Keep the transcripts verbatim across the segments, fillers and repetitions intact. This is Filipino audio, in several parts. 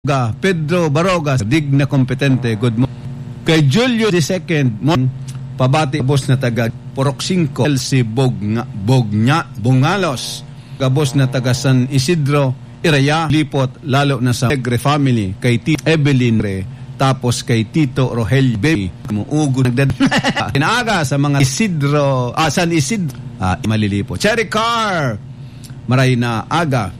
Pedro Barogas, dig na kompetente, good morning. Kay Julio the second, pabati boss na taga Porok cinco, si Bogna, Bogna, Bongalos, kabos na taga San Isidro, Iraya, Lipot, lalo na sa Negre family, kay Tito Evelyn Re, tapos kay Tito Rogelio Baby, umuugo nagdad. Inaaga sa mga Isidro, ah, San Isidro, ah, malilipo. Cherry Car, maray na aga.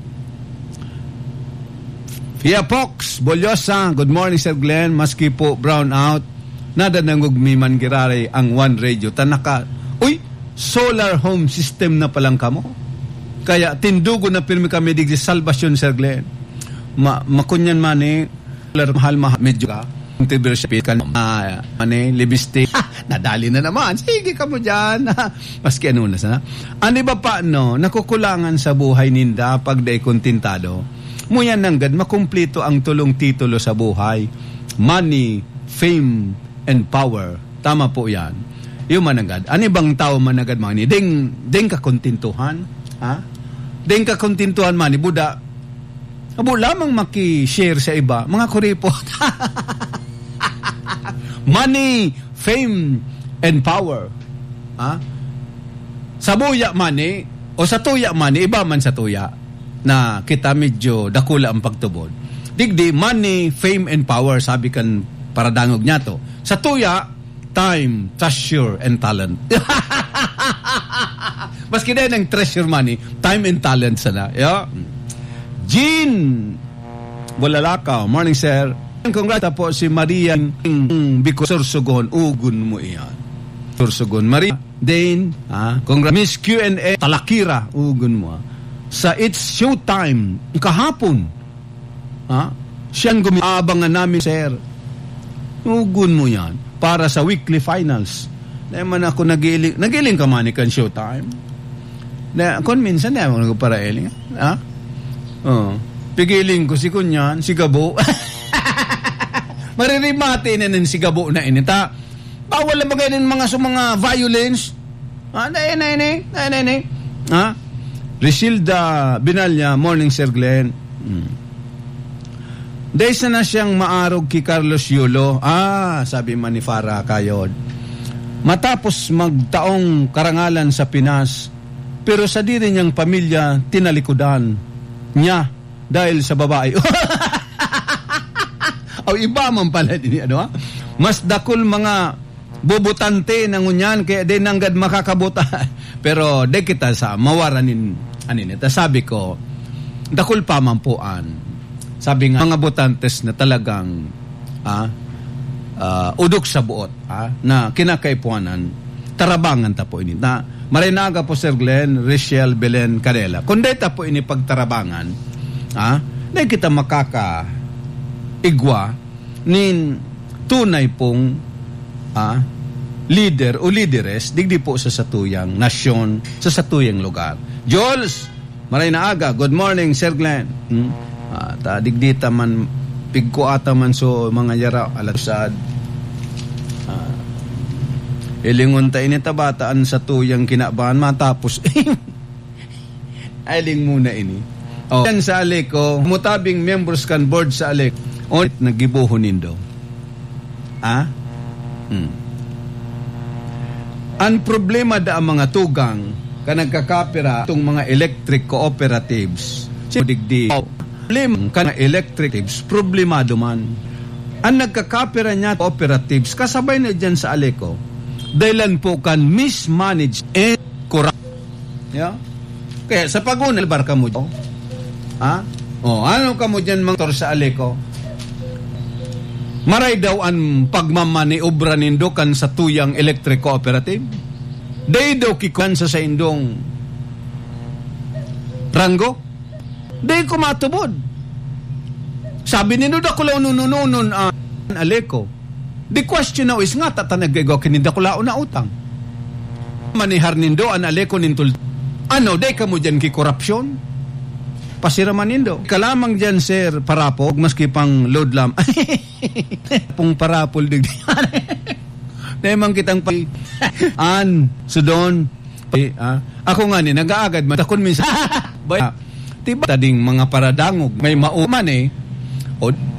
Fia Pox, Bolyosa, good morning Sir Glenn, maski po brown out, nada nangugmiman girare ang One Radio. Tanaka, uy, solar home system na palang kamo. Kaya tindugo na pirmi kami digdi salvation Sir Glenn. Ma makunyan man eh, solar mahal mahal medyo ka. Controversial kan ah, mane libiste. Nadali na naman. Sige ka mo diyan. Maski ano na sana. Ani ba pa no, nakukulangan sa buhay ninda pag day kontentado. Muyan nanggad makumpleto ang tulong titulo sa buhay. Money, fame, and power. Tama po yan. Yung managad. Ano bang tao managad mani? Ding, ding ka kontintuhan? Ha? Ding ka kontintuhan mani? Buda, abo lamang maki-share sa iba. Mga kuripot. Money, fame, and power. Ha? Sa buya mani, o sa tuya mani, iba man sa tuya. Na kita medyo dakula ang pagtubod. Digdi, money, fame, and power, sabi kan paradangog niya to. Sa tuya, time, treasure, and talent. Maski na ng treasure money, time and talent sana. Yeah? Jean Bulalakaw, morning sir. Congrats po si Maria Biko Sursugon, ugun mo iyan. Sursugon, Maria Dane, ah, congrats. Miss Q and A Talakira, ugun mo ah. Sa It's Showtime, kahapon, ha? Siyang gumiabangan namin, sir. Ugun mo yan. Para sa weekly finals. Naman ako nagiling, nagiling ka man ikan Showtime. Na, kung minsan na ako nagparailing, ha? Oh. Pigiling ko si Kunyan, si Gabo. Maririmati na ng si Gabo na inita. Bawal na bagay ng mga sa mga violence. Ha? Na, na, na, na, na, na. Ha? Risilda Binalya, morning Sir Glenn. Hmm. Dahil na siyang maarog kay Carlos Yulo. Ah, sabi man ni Farah Kayod. Matapos magtaong karangalan sa Pinas, pero sa diri niyang pamilya, tinalikudan niya dahil sa babae. O iba man pala din, ano ha? Mas dakol mga bubutante ng unyan, kaya din nanggad makakabuta. Pero de kita sa mawaranin anin ito. Sabi ko, dakol pa mampuan. Sabi nga, mga botantes na talagang ah, uh, udok sa buot ah, na kinakaipuanan, tarabangan ta po ini. Na, marinaga po Sir Glenn, Richelle Belen Canela. Kung dahil ta po ini pagtarabangan, ah, dahil kita makaka igwa nin tunay pong ah, leader o leaderess, digdi po sa satuyang nasyon, sa satuyang lugar. Jules, maray na aga. Good morning, Sir Glenn. Hmm? Ah, ta digdi ta man pigko ata man so mga yara alasad. Ah, ilingon ta ini tabataan sa tuyang kinabahan matapos. Ailing muna ini. Oh, yan sa Aleko, mutabing members kan board sa Aleko. Onit nagibuho nindo. Ah? Hmm. Ang problema da ang mga tugang ka nagkakapira itong mga electric cooperatives. Digdi, problema ka na electrics, problemado man. Ang nagkakapira niya cooperatives, kasabay na dyan sa Aleko, dahilan po kan mismanaged and corrupt. Yeah? Kaya sa pagunal, bar ka mo dyan. Ha? O, ano ka mo dyan mga tor sa Aleko? Maray daw ang pagmamaniobra nindo kan sa tuyang electric cooperative. Day daw kikuan sa sa indong ranggo. Day kumatubod. Sabi nindo da kulaw nunununon ang uh, Aleko. The question now is nga tatanagaygo kininda kulao na utang. Manihar nindo ang Aleko nintul. Ano, day ka mo dyan ki korupsyon? Pasiraman nindo. Kalamang dyan, sir, parapog, maski pang load lam. Pong parapol digdi. Naimang kitang pa. An, sudon. Eh, ah. Ako nga ni, nag-aagad, matakon minsan. Tiba, tading mga paradangog, may mauman eh. od